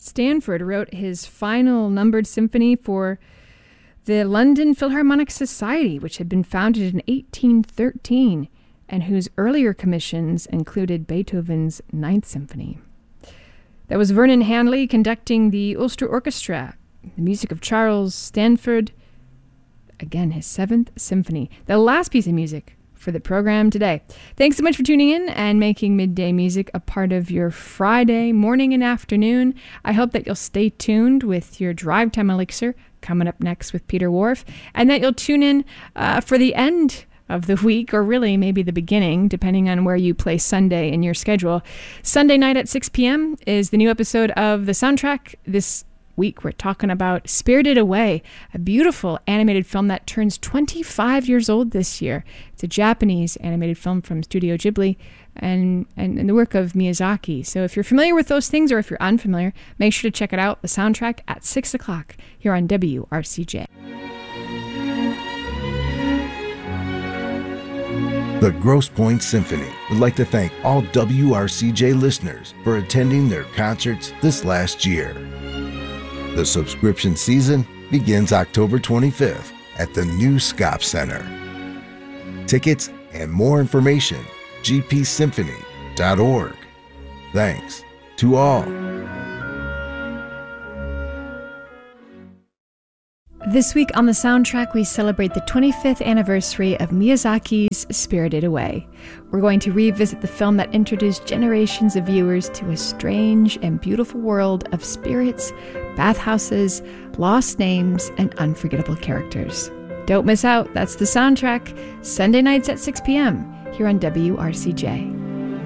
Stanford wrote his final numbered symphony for the London Philharmonic Society, which had been founded in 1813, and whose earlier commissions included Beethoven's Ninth Symphony. That was Vernon Handley conducting the Ulster Orchestra, the music of Charles Stanford, again, his Seventh Symphony, the last piece of music for the program today. Thanks so much for tuning in and making Midday Music a part of your Friday morning and afternoon. I hope that you'll stay tuned with your Drive Time Elixir coming up next with Peter Wharf, and that you'll tune in for the end of the week, or really maybe the beginning, depending on where you place Sunday in your schedule. Sunday night at 6 p.m. is the new episode of The Soundtrack. This week we're talking about Spirited Away, a beautiful animated film that turns 25 years old this year. It's a Japanese animated film from Studio Ghibli and the work of Miyazaki. So if you're familiar with those things, or if you're unfamiliar, make sure to check it out, The Soundtrack, at 6 o'clock here on WRCJ. The Grosse Pointe Symphony would like to thank all WRCJ listeners for attending their concerts this last year. The subscription season begins October 25th at the new Scop Center. Tickets and more information, gpsymphony.org. Thanks to all. This week on The Soundtrack, we celebrate the 25th anniversary of Miyazaki's Spirited Away. We're going to revisit the film that introduced generations of viewers to a strange and beautiful world of spirits, bathhouses, lost names, and unforgettable characters. Don't miss out. That's The Soundtrack, Sunday nights at 6 p.m. here on WRCJ.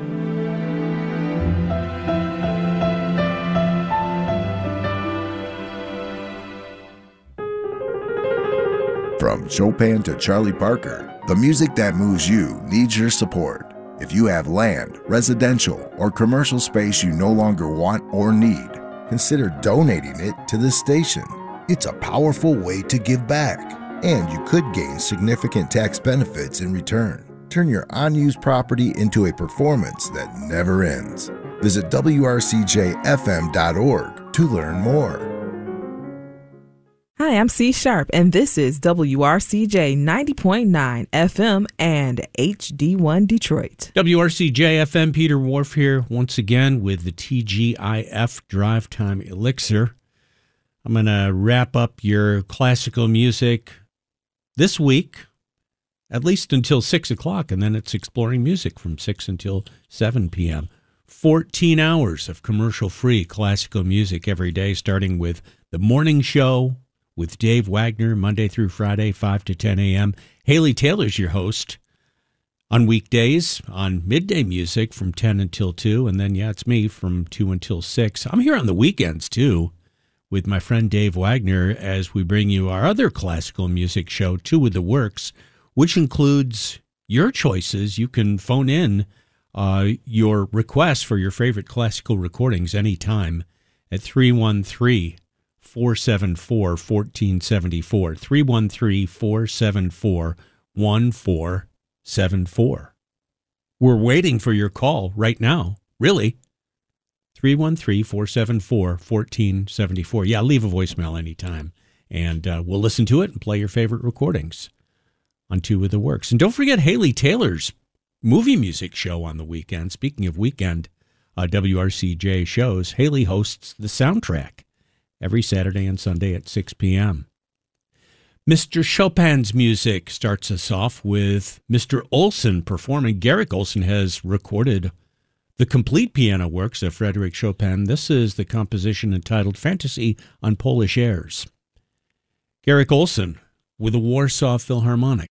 From Chopin to Charlie Parker, the music that moves you needs your support. If you have land, residential, or commercial space you no longer want or need, consider donating it to this station. It's a powerful way to give back, and you could gain significant tax benefits in return. Turn your unused property into a performance that never ends. Visit WRCJFM.org to learn more. Hi, I'm C Sharp, and this is WRCJ 90.9 FM and HD1 Detroit. WRCJ FM, Peter Wharf here once again with the TGIF Drive Time Elixir. I'm going to wrap up your classical music this week, at least until 6 o'clock, and then it's exploring music from 6 until 7 p.m. 14 hours of commercial-free classical music every day, starting with the morning show with Dave Wagner, Monday through Friday, 5 to 10 a.m. Haley Taylor's your host on weekdays on Midday Music from 10 until 2. And then, it's me from 2 until 6. I'm here on the weekends, too, with my friend Dave Wagner as we bring you our other classical music show, Two of the Works, which includes your choices. You can phone in your requests for your favorite classical recordings anytime at 313-474-1474, 313-474-1474. We're waiting for your call right now, really. 313-474-1474. Yeah, leave a voicemail anytime, and we'll listen to it and play your favorite recordings on Two of the Works. And don't forget Haley Taylor's movie music show on the weekend. Speaking of weekend WRCJ shows, Haley hosts The Soundtrack every Saturday and Sunday at 6 p.m. Mr. Chopin's music starts us off with Mr. Olson performing. Garrick Olson has recorded the complete piano works of Frédéric Chopin. This is the composition entitled Fantasy on Polish Airs. Garrick Olson with the Warsaw Philharmonic.